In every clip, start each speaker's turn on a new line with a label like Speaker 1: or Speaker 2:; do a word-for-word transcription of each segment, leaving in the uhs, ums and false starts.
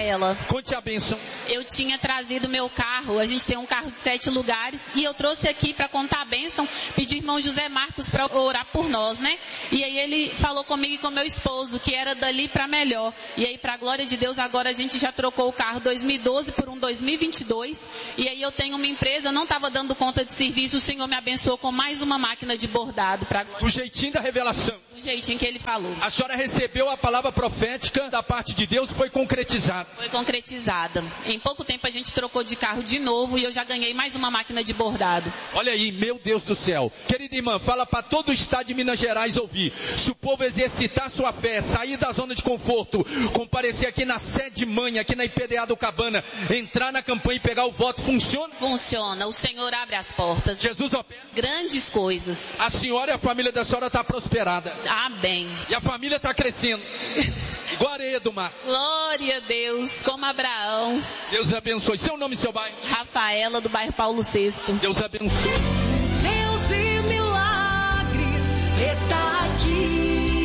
Speaker 1: Rafaela.
Speaker 2: Conte a bênção.
Speaker 1: Eu tinha trazido meu carro, a gente tem um carro de sete lugares, e eu trouxe aqui para contar a bênção, pedir irmão José Marcos para orar por nós, né? E aí ele falou comigo e com meu esposo, que era dali para melhor. E aí, para a glória de Deus, agora a gente já trocou o carro dois mil e doze por um dois mil e vinte e dois. E aí eu tenho uma empresa, não estava dando conta de serviço, o Senhor me abençoou com mais uma máquina de bordado. Pra glória.
Speaker 2: Do jeitinho da revelação.
Speaker 1: Do jeitinho que ele falou.
Speaker 2: A senhora recebeu a palavra profética da parte de Deus e foi concretizada.
Speaker 1: Foi concretizada. Em pouco tempo a gente trocou de carro de novo e eu já ganhei mais uma máquina de bordado.
Speaker 2: Olha aí, meu Deus do céu. Querida irmã, fala para todo o estado de Minas Gerais ouvir. Se o povo exercitar sua fé, sair da zona de conforto, comparecer aqui na sede mãe, aqui na I P D A do Cabana, entrar na campanha e pegar o voto, funciona?
Speaker 1: Funciona. O Senhor abre as portas.
Speaker 2: Jesus opera.
Speaker 1: Grandes coisas.
Speaker 2: A senhora e a família da senhora está prosperada.
Speaker 1: Amém.
Speaker 2: E a família está crescendo. Igual a areia do mar.
Speaker 1: Glória a Deus, como Abraão.
Speaker 2: Deus abençoe. Seu nome e seu bairro?
Speaker 1: Rafaela, do bairro Paulo sexto.
Speaker 2: Deus abençoe.
Speaker 3: Deus de milagre está aqui.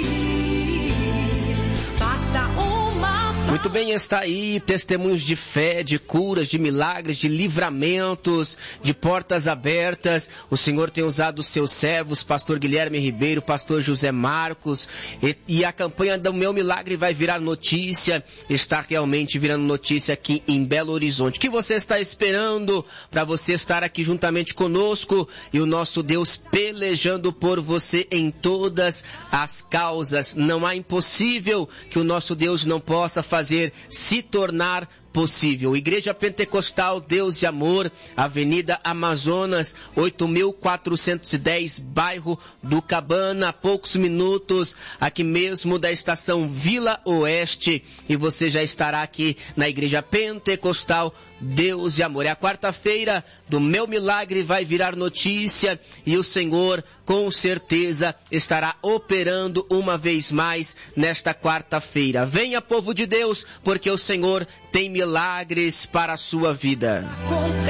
Speaker 3: Basta uma.
Speaker 4: Muito bem, está aí testemunhos de fé, de curas, de milagres, de livramentos, de portas abertas. O Senhor tem usado os seus servos, pastor Guilherme Ribeiro, pastor José Marcos, e, e a campanha do Meu Milagre vai virar notícia, está realmente virando notícia aqui em Belo Horizonte. O que você está esperando para você estar aqui juntamente conosco e o nosso Deus pelejando por você em todas as causas? Não há impossível que o nosso Deus não possa fazer fazer se tornar possível. Igreja Pentecostal Deus de Amor, Avenida Amazonas, oito mil quatrocentos e dez, bairro do Cabana, a poucos minutos aqui mesmo da estação Vila Oeste, e você já estará aqui na Igreja Pentecostal Deus de Amor. É a quarta-feira do Meu Milagre, vai virar notícia e o Senhor com certeza estará operando uma vez mais nesta quarta-feira. Venha, povo de Deus, porque o Senhor tem milagres para a sua vida.